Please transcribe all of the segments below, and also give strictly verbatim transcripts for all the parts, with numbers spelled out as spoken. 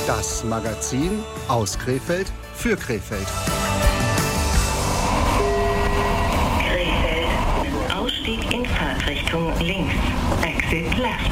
Das Magazin aus Krefeld für Krefeld. Krefeld. Ausstieg in Fahrtrichtung links. Exit left.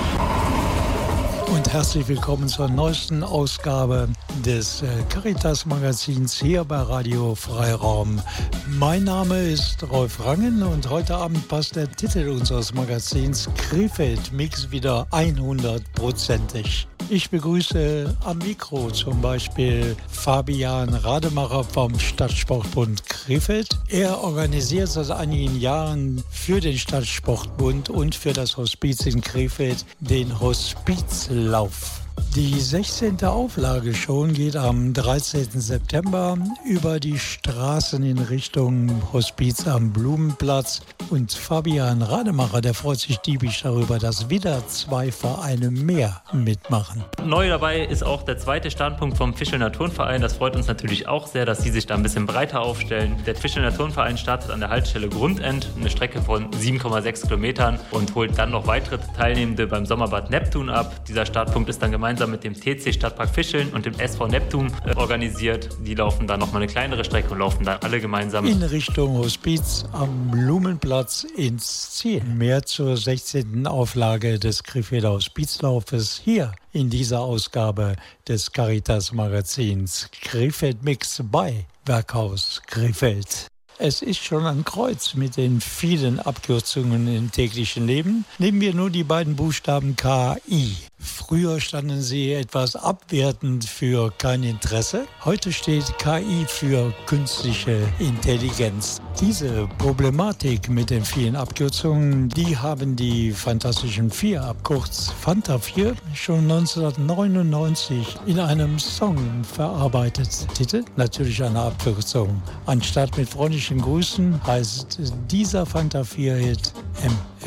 Und herzlich willkommen zur neuesten Ausgabe des äh, Caritas-Magazins hier bei Radio Freiraum. Mein Name ist Rolf Rangen und heute Abend passt der Titel unseres Magazins Krefeld Mix wieder hundertprozentig. Ich begrüße am Mikro zum Beispiel Fabian Rademacher vom Stadtsportbund Krefeld. Er organisiert seit einigen Jahren für den Stadtsportbund und für das Hospiz in Krefeld den Hospizlauf. Die sechzehnte Auflage schon geht am dreizehnten September über die Straßen in Richtung Hospiz am Blumenplatz. Und Fabian Rademacher, der freut sich diebisch darüber, dass wieder zwei Vereine mehr mitmachen. Neu dabei ist auch der zweite Standpunkt vom Fischelner Turnverein. Das freut uns natürlich auch sehr, dass sie sich da ein bisschen breiter aufstellen. Der Fischelner Turnverein startet an der Haltestelle Grundend, eine Strecke von sieben Komma sechs Kilometern und holt dann noch weitere Teilnehmende beim Sommerbad Neptun ab. Dieser Startpunkt ist dann gemeinsam mit dem T C Stadtpark Fischeln und dem S V Neptun äh, organisiert. Die laufen dann nochmal eine kleinere Strecke und laufen dann alle gemeinsam in Richtung Hospiz am Blumenplatz ins Ziel. Mehr zur sechzehnten Auflage des Krefelder Hospizlaufes hier in dieser Ausgabe des Caritas-Magazins Krefeld Mix bei Werkhaus Krefeld. Es ist schon ein Kreuz mit den vielen Abkürzungen im täglichen Leben. Nehmen wir nur die beiden Buchstaben K I. Früher standen sie etwas abwertend für kein Interesse. Heute steht K I für künstliche Intelligenz. Diese Problematik mit den vielen Abkürzungen, die haben die Fantastischen Vier, abkurz Fanta vier, schon neunzehnhundertneunundneunzig in einem Song verarbeitet. Titel? Natürlich eine Abkürzung. Anstatt mit freundlichen Grüßen heißt dieser Fanta vier Hit M.